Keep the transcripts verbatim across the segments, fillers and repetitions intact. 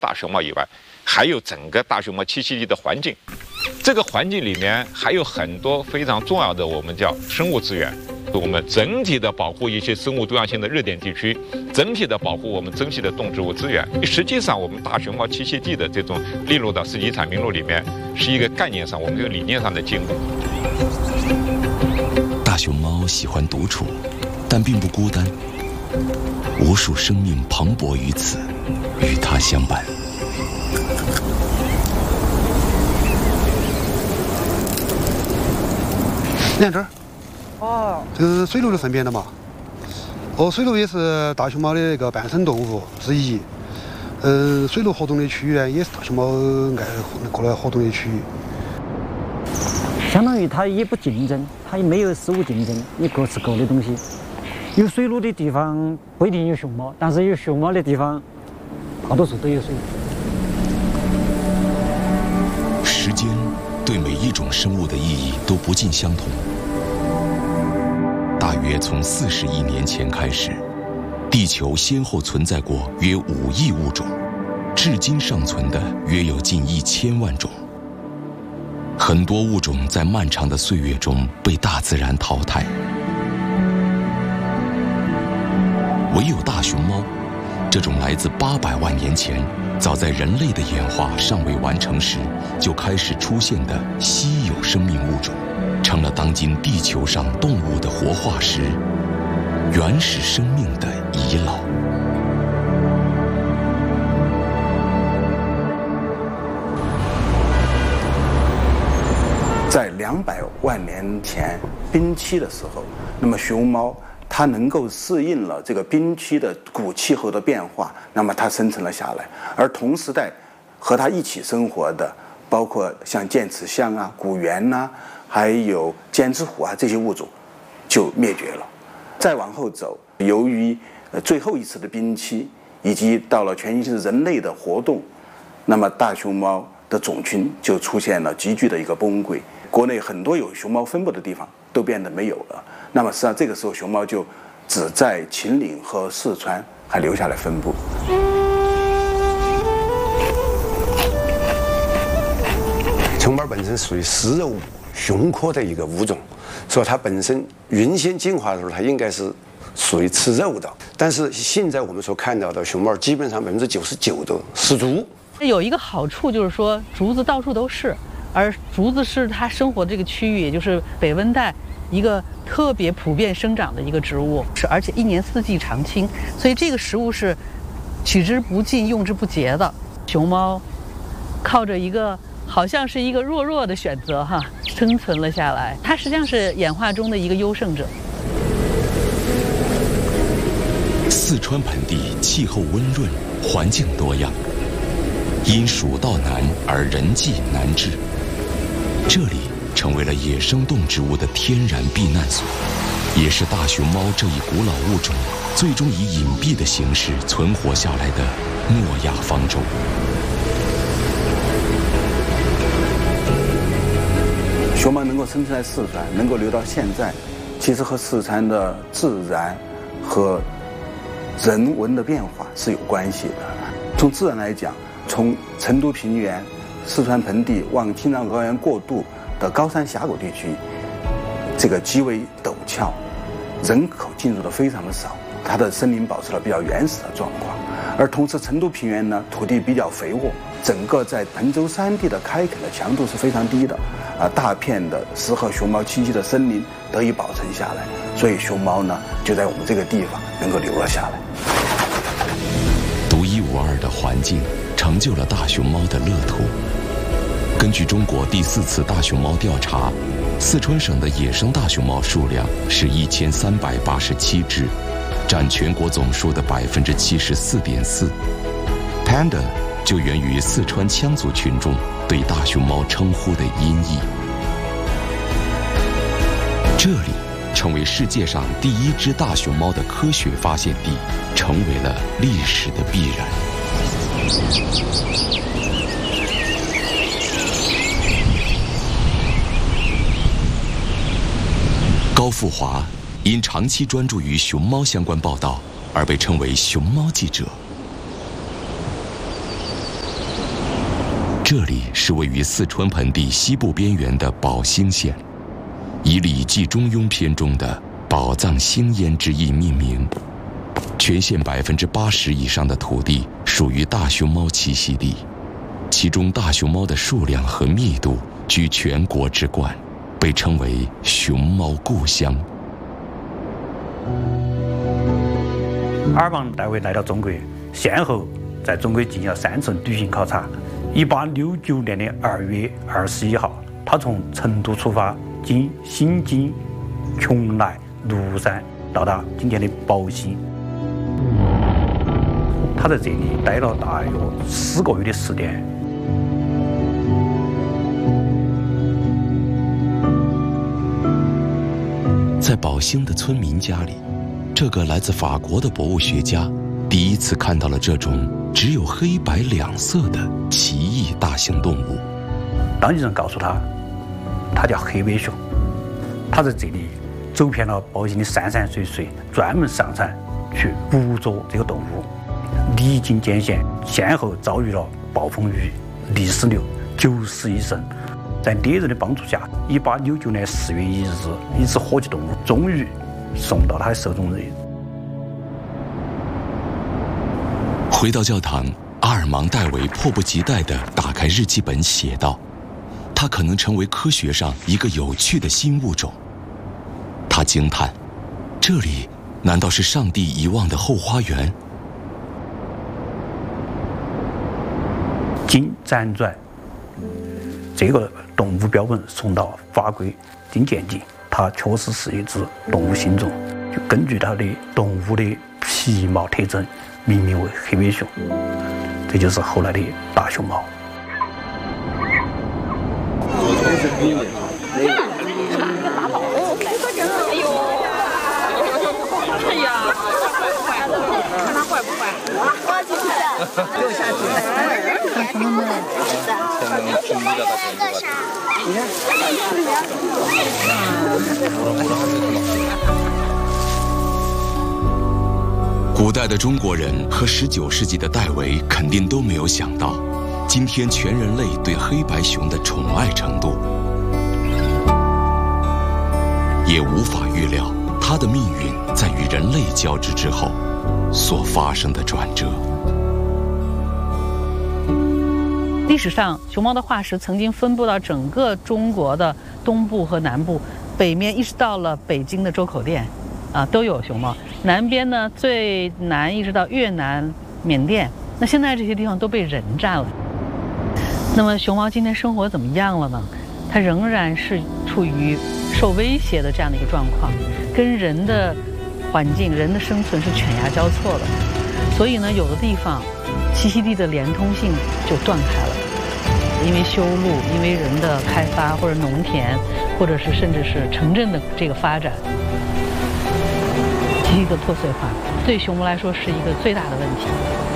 大熊猫以外，还有整个大熊猫栖息地的环境。这个环境里面还有很多非常重要的，我们叫生物资源。我们整体的保护一些生物多样性的热点地区，整体的保护我们珍稀的动植物资源。实际上，我们大熊猫栖息地的这种列入到世界遗产名录里面，是一个概念上，我们这个理念上的进步。 大熊猫喜欢独处，但并不孤单，无数生命磅礴于此，与它相伴。 你看这儿。哦，这个是水鹿的粪便的嘛？哦，水鹿也是大熊猫的那个伴生动物之一。嗯，水鹿活动的区域呢，也是大熊猫爱过来活动的区域。 相当于它也不竞争，它也没有食物竞争，你各吃各的东西。有水鹿的地方不一定有熊猫，但是有熊猫的地方，大多数都有水鹿。 时间对每一种生物的意义都不尽相同。大约从四十亿年前开始，地球先后存在过约五亿物种，至今尚存的约有近一千万种。很多物种在漫长的岁月中被大自然淘汰，唯有大熊猫，这种来自八百万年前，早在人类的演化尚未完成时就开始出现的稀有生命物种，成了当今地球上动物的活化石，原始生命的遗老。 在两百万年前冰期的时候，那么熊猫它能够适应了这个冰期的古气候的变化，那么它生存了下来。而同时代和它一起生活的，包括像剑齿象啊、古猿呐、啊，还有尖翅虎啊这些物种，就灭绝了。再往后走，由于呃最后一次的冰期，以及到了全新人类的活动，那么大熊猫的种群就出现了急剧的一个崩溃。国内很多有熊猫分布的地方都变得没有了。那么实际上这个时候，熊猫就只在秦岭和四川还留下来分布。 熊猫本身属于食肉熊科的一个物种，所以它本身原先进化的时候，它应该是属于吃肉的。但是现在我们所看到的熊猫，基本上百分之九十九都食竹。 有一个好处就是说，竹子到处都是。而竹子是它生活的这个区域，也就是北温带一个特别普遍生长的一个植物，是而且一年四季常青，所以这个食物是取之不尽、用之不竭的。熊猫靠着一个好像是一个弱弱的选择哈，生存了下来。它实际上是演化中的一个优胜者。 四川盆地气候温润，环境多样，因蜀道难而人迹难至。这里成为了野生动植物的天然避难所，也是大熊猫这一古老物种最终以隐蔽的形式存活下来的诺亚方舟。 熊猫能够生存在四川，能够留到现在，其实和四川的自然和人文的变化是有关系的。从自然来讲，从成都平原、四川盆地往青藏高原过渡的高山峡谷地区，这个极为陡峭，人口进入的非常的少，它的森林保持了比较原始的状况。而同时成都平原呢，土地比较肥沃，整个在彭州山地的开垦的强度是非常低的，啊，大片的适合熊猫栖息的森林得以保存下来，所以熊猫呢就在我们这个地方能够留了下来。 独一无二的环境成就了大熊猫的乐土。根据中国第四次大熊猫调查，四川省的野生大熊猫数量是一千三百八十七只，占全国总数的百分之七十四点四。Panda 就源于四川羌族群众对大熊猫称呼的音译。这里成为世界上第一只大熊猫的科学发现地，成为了历史的必然。高富华因长期专注于熊猫相关报道而被称为熊猫记者。 这里是位于四川盆地西部边缘的宝兴县，以《礼记·中庸》篇中的“宝藏兴焉”之意命名。全县百分之八十以上的土地属于大熊猫栖息地，其中大熊猫的数量和密度居全国之冠，被称为“熊猫故乡”。 尔芒代为来到中国，先后在中国进行了三次旅行考察。一八六九年的二月二十一号，他从成都出发，经新津、邛崃、庐山，到达今天的宝兴。他在这里待了大约四个月的时间。 在宝兴的村民家里，这个来自法国的博物学家第一次看到了这种只有黑白两色的奇异大型动物。 当地人告诉他，它叫黑背熊。他在这里走遍了宝兴的山山水水，专门上山去捕捉这个动物。历经艰险，先后遭遇了暴风雨、泥石流，九死一生。在猎人的帮助下，一八六九年四月一日，一只火鸡动物终于送到他的手中。 回到教堂，阿尔芒戴维迫不及待地打开日记本，写道：“它可能成为科学上一个有趣的新物种。”他惊叹：“这里难道是上帝遗忘的后花园？” 经辗转，这个动物标本送到法国经鉴定，它确实是一只动物新种，就根据它的动物的皮毛特征命名为黑背熊，这就是后来的大熊猫。 哎呀，看它坏不坏？我进去了，给我下去。 古代的中国人和十九世纪的戴维肯定都没有想到，今天全人类对黑白熊的宠爱程度，也无法预料它的命运在与人类交织之后所发生的转折。 历史上，熊猫的化石曾经分布到整个中国的东部和南部，北面一直到了北京的周口店，啊，都有熊猫。南边呢，最南一直到越南、缅甸。那现在这些地方都被人占了。那么熊猫今天生活怎么样了呢？它仍然是处于受威胁的这样的一个状况，跟人的环境、人的生存是犬牙交错的。所以呢，有的地方栖息地的连通性就断开了。因为修路，因为人的开发，或者农田，或者是甚至是城镇的这个发展，栖息地破碎化，对熊猫来说是一个最大的问题。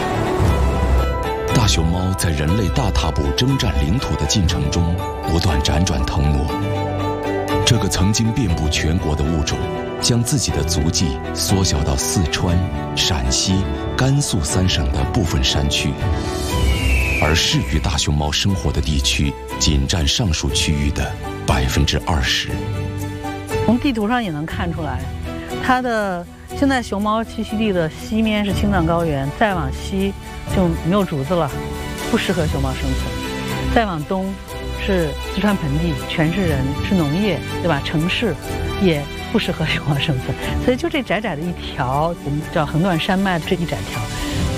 大熊猫在人类大踏步征战领土的进程中，不断辗转腾挪。这个曾经遍布全国的物种，将自己的足迹缩小到四川、陕西、甘肃三省的部分山区。而适于大熊猫生活的地区仅占上述区域的百分之二十。 从地图上也能看出来，它的现在熊猫栖息地的西面是青藏高原，再往西就没有竹子了，不适合熊猫生存。再往东是四川盆地，全是人，是农业，对吧？城市也不适合熊猫生存。所以就这窄窄的一条，我们叫横断山脉这一窄条。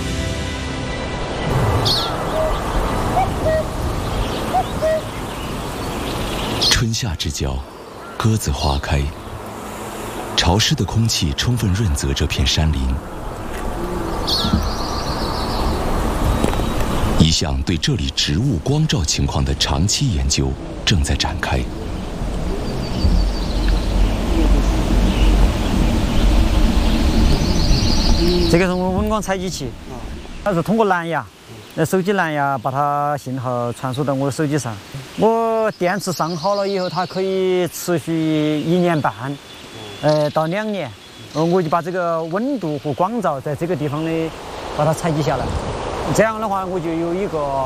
春夏之交，鸽子花开，潮湿的空气充分润泽这片山林。一项对这里植物光照情况的长期研究正在展开。 这个是我们温光采集器，它是通过蓝牙，那手机蓝牙把它信号传输到我的手机上。我电池上好了以后，它可以持续一年半，呃，到两年。呃，我就把这个温度和光照在这个地方的把它采集下来。这样的话，我就有一个